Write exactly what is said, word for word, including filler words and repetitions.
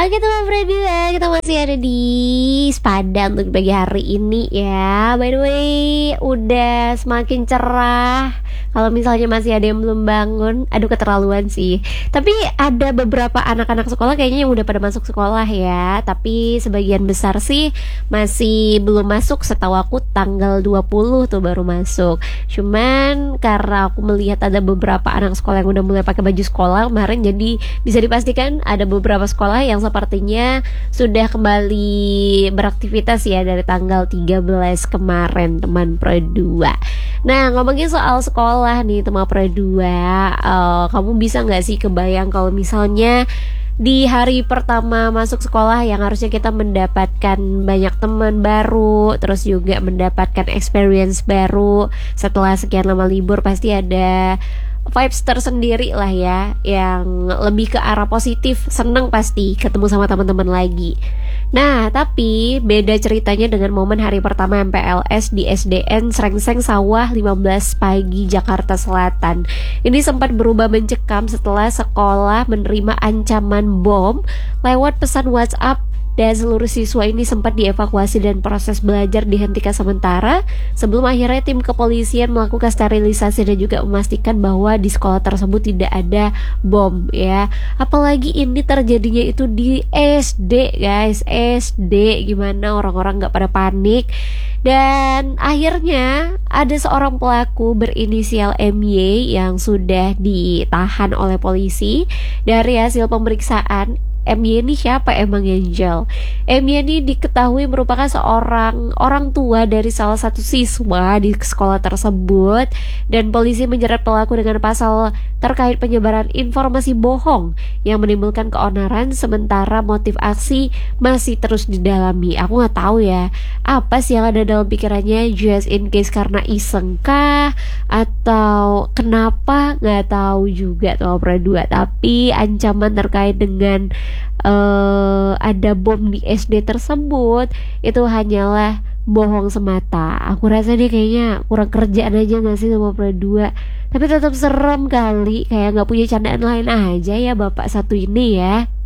Oke teman Berdua, kita masih ada di Sepada untuk pagi hari ini ya. By the way, udah semakin cerah. Kalau misalnya masih ada yang belum bangun, aduh keterlaluan sih. Tapi ada beberapa anak-anak sekolah kayaknya yang udah pada masuk sekolah ya. Tapi sebagian besar sih masih belum masuk. Setahu aku tanggal dua puluh tuh baru masuk. Cuman karena aku melihat ada beberapa anak sekolah yang udah mulai pakai baju sekolah kemarin, jadi bisa dipastikan ada beberapa sekolah yang sepertinya sudah kembali beraktivitas ya dari tanggal tiga belas kemarin teman Pro dua. Nah, ngomongin soal sekolah nih teman Pro dua, uh, kamu bisa nggak sih kebayang kalau misalnya di hari pertama masuk sekolah yang harusnya kita mendapatkan banyak teman baru, terus juga mendapatkan experience baru setelah sekian lama libur, pasti ada vibes tersendiri lah ya, yang lebih ke arah positif, seneng pasti ketemu sama teman-teman lagi. Nah, tapi beda ceritanya dengan momen hari pertama M P L S di S D N Srengseng Sawah lima belas pagi Jakarta Selatan. Ini sempat berubah mencekam setelah sekolah menerima ancaman bom lewat pesan WhatsApp. Dan seluruh siswa ini sempat dievakuasi dan proses belajar dihentikan sementara sebelum akhirnya tim kepolisian melakukan sterilisasi dan juga memastikan bahwa di sekolah tersebut tidak ada bom ya. Apalagi ini terjadinya itu di S D guys, S D, gimana orang-orang gak pada panik. Dan akhirnya ada seorang pelaku berinisial M Y yang sudah ditahan oleh polisi. Dari hasil pemeriksaan, M Y ini siapa emang Angel? M Y ini diketahui merupakan seorang orang tua dari salah satu siswa di sekolah tersebut. Dan polisi menjerat pelaku dengan pasal terkait penyebaran informasi bohong yang menimbulkan keonaran, sementara motif aksi masih terus didalami. Aku gak tahu ya apa sih yang ada dalam pikirannya, just in case karena iseng kah atau kenapa, gak tahu juga tuh Pro dua. Tapi ancaman terkait dengan Uh, ada bom di S D tersebut itu hanyalah bohong semata. Aku rasa dia kayaknya kurang kerjaan aja gak sih sama Pro dua. Tapi tetap serem kali, kayak gak punya candaan lain aja ya bapak satu ini ya.